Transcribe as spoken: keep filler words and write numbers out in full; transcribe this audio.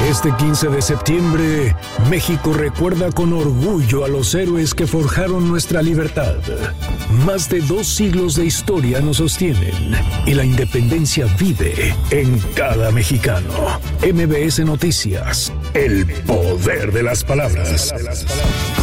Este quince de septiembre, México recuerda con orgullo a los héroes que forjaron nuestra libertad. Más de dos siglos de historia nos sostienen y la independencia vive en cada mexicano. M B S Noticias, el poder de las palabras.